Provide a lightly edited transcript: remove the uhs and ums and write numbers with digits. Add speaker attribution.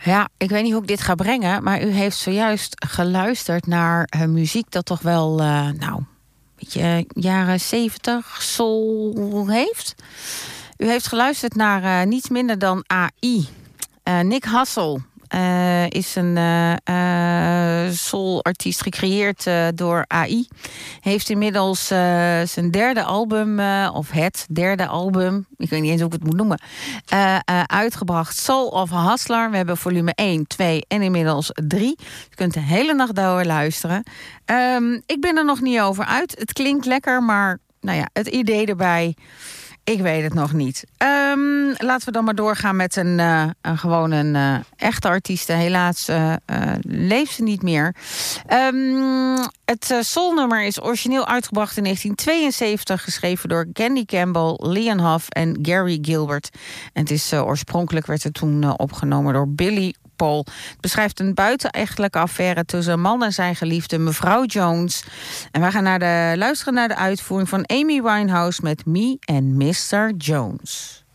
Speaker 1: Ja, ik weet niet hoe ik dit ga brengen, maar u heeft zojuist geluisterd naar muziek dat toch wel, een beetje jaren 70 soul heeft. U heeft geluisterd naar niets minder dan AI. Nick Hassel is een soul-artiest gecreëerd door AI. Heeft inmiddels zijn derde album, of het derde album, ik weet niet eens hoe ik het moet noemen, uitgebracht. Soul of a Hustler. We hebben volume 1, 2 en inmiddels 3. Je kunt de hele nacht door luisteren. Ik ben er nog niet over uit. Het klinkt lekker, maar het idee erbij, ik weet het nog niet. Laten we dan maar doorgaan met een echte artiest. Helaas leeft ze niet meer. Het soulnummer is origineel uitgebracht in 1972... geschreven door Candy Campbell, Leon Huff en Gary Gilbert. En het is oorspronkelijk werd het toen opgenomen door Billy Paul. Het beschrijft een buitenechtelijke affaire tussen een man en zijn geliefde mevrouw Jones. En wij gaan luisteren naar de uitvoering van Amy Winehouse met Me and Mr. Jones.